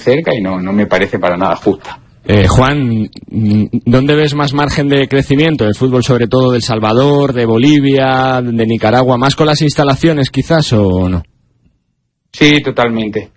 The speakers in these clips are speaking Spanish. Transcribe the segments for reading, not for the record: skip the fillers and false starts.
cerca y no me parece para nada justa. Juan, ¿dónde ves más margen de crecimiento? ¿El fútbol sobre todo de El Salvador, de Bolivia, de Nicaragua, más con las instalaciones quizás o no? Sí, totalmente.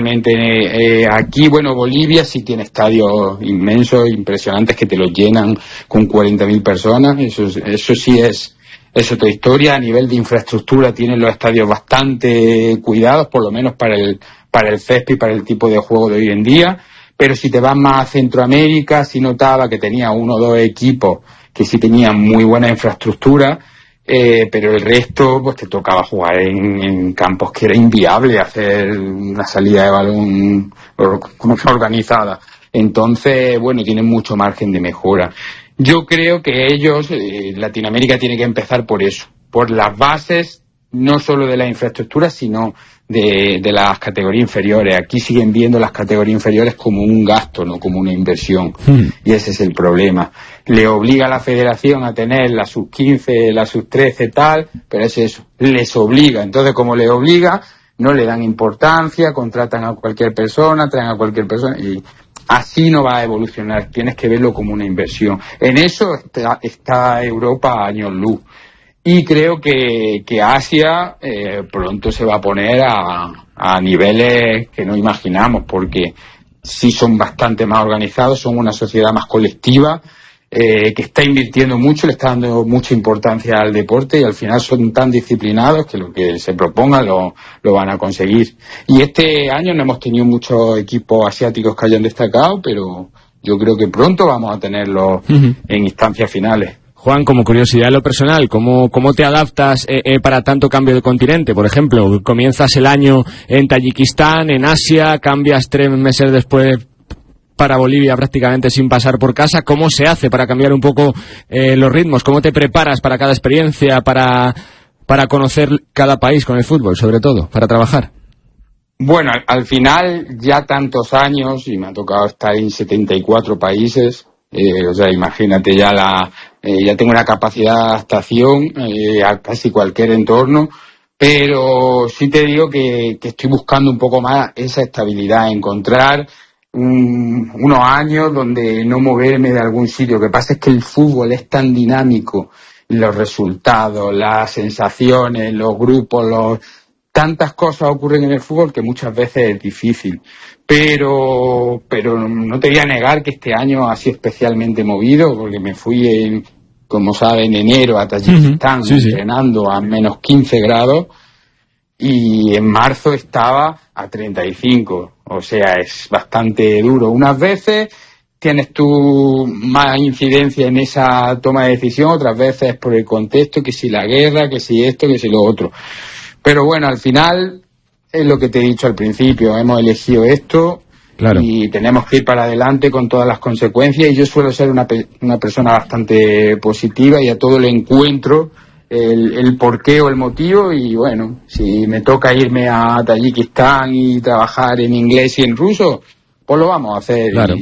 Aquí, Bolivia sí tiene estadios inmensos, impresionantes, que te los llenan con 40.000 personas. Eso sí es otra historia. A nivel de infraestructura tienen los estadios bastante cuidados, por lo menos para el césped y para el tipo de juego de hoy en día. Pero si te vas más a Centroamérica, sí notaba que tenía 1 o 2 equipos que sí tenían muy buena infraestructura, pero el resto pues te tocaba jugar en campos que era inviable hacer una salida de balón organizada. Entonces, tienen mucho margen de mejora. Yo creo que Latinoamérica tiene que empezar por eso, por las bases, no solo de la infraestructura, sino de las categorías inferiores. Aquí siguen viendo las categorías inferiores como un gasto, no como una inversión. Y ese es el problema. Le obliga a la federación a tener la sub-15, la sub-13 tal, pero es eso, les obliga. Entonces, como les obliga, no le dan importancia, contratan a cualquier persona, traen a cualquier persona y así no va a evolucionar. Tienes que verlo como una inversión. En eso está Europa a años luz. Y creo que Asia pronto se va a poner a niveles que no imaginamos, porque sí son bastante más organizados, son una sociedad más colectiva, que está invirtiendo mucho, le está dando mucha importancia al deporte y al final son tan disciplinados que lo que se propongan lo van a conseguir. Y este año no hemos tenido muchos equipos asiáticos que hayan destacado, pero yo creo que pronto vamos a tenerlos en instancias finales. Juan, como curiosidad en lo personal, ¿cómo te adaptas para tanto cambio de continente? Por ejemplo, comienzas el año en Tayikistán, en Asia, cambias 3 meses después para Bolivia prácticamente sin pasar por casa. ¿Cómo se hace para cambiar un poco los ritmos? ¿Cómo te preparas para cada experiencia, para conocer cada país con el fútbol, sobre todo, para trabajar? Bueno, al final ya tantos años, y me ha tocado estar en 74 países, imagínate ya tengo una capacidad de adaptación a casi cualquier entorno, pero sí te digo que estoy buscando un poco más esa estabilidad, encontrar unos años donde no moverme de algún sitio. Lo que pasa es que el fútbol es tan dinámico, los resultados, las sensaciones, los grupos, tantas cosas ocurren en el fútbol que muchas veces es difícil. Pero no te voy a negar que este año ha sido especialmente movido, porque me fui, como saben, en enero a Tayikistán, entrenando a menos 15 grados, y en marzo estaba a 35. O sea, es bastante duro. Unas veces tienes tú más incidencia en esa toma de decisión, otras veces por el contexto, que si la guerra, que si esto, que si lo otro. Pero bueno, al final es lo que te he dicho al principio, hemos elegido esto, claro, y tenemos que ir para adelante con todas las consecuencias, y yo suelo ser una persona bastante positiva y a todo le encuentro el porqué o el motivo, y bueno, si me toca irme a Tayikistán y trabajar en inglés y en ruso, pues lo vamos a hacer. Claro.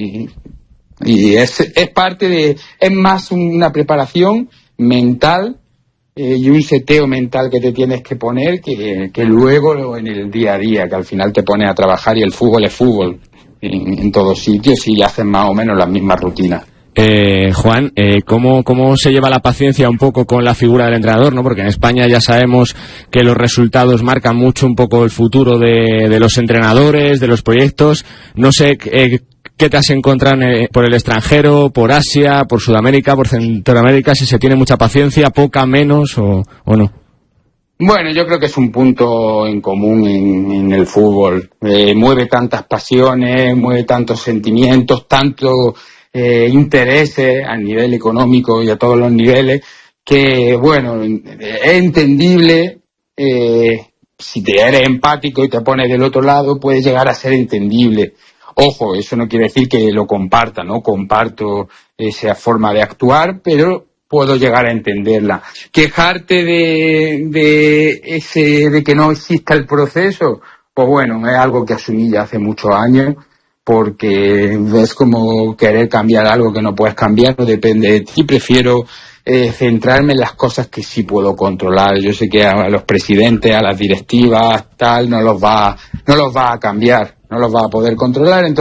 Y es parte es más una preparación mental y un seteo mental que te tienes que poner que luego en el día a día, que al final te pones a trabajar, y el fútbol es fútbol en todos sitios y hacen más o menos las mismas rutinas. Juan, ¿cómo se lleva la paciencia un poco con la figura del entrenador, ¿no? Porque en España ya sabemos que los resultados marcan mucho un poco el futuro de los entrenadores, de los proyectos. No sé qué te has encontrado por el extranjero, por Asia, por Sudamérica, por Centroamérica, si se tiene mucha paciencia, poca, menos o no. Bueno, yo creo que es un punto en común en el fútbol. Mueve tantas pasiones, mueve tantos sentimientos, tantos intereses a nivel económico y a todos los niveles, que bueno, es entendible. Si te eres empático y te pones del otro lado, puede llegar a ser entendible. Ojo, eso no quiere decir que lo comparta, no comparto esa forma de actuar, pero puedo llegar a entenderla. Quejarte de que no exista el proceso, pues bueno, es algo que asumí ya hace muchos años, porque es como querer cambiar algo que no puedes cambiar, no depende de ti. Prefiero centrarme en las cosas que sí puedo controlar. Yo sé que a los presidentes, a las directivas, tal, no los va a cambiar, no los va a poder controlar. Entonces